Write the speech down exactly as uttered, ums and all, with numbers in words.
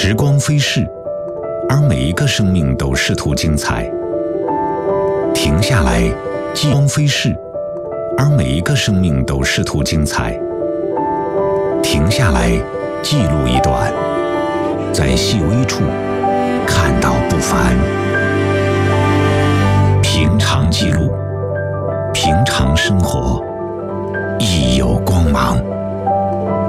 时光飞逝，而每一个生命都试图精彩。停下来，时光飞逝，而每一个生命都试图精彩。停下来，记录一段，在细微处看到不凡。平常记录，平常生活，亦有光芒。